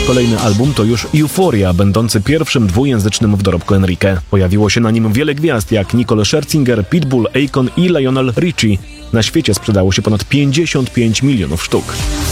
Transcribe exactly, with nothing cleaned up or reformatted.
kolejny album to już Euphoria, będący pierwszym dwujęzycznym w dorobku Enrique. Pojawiło się na nim wiele gwiazd jak Nicole Scherzinger, Pitbull, Akon i Lionel Richie. Na świecie sprzedało się ponad pięćdziesiąt pięć milionów sztuk.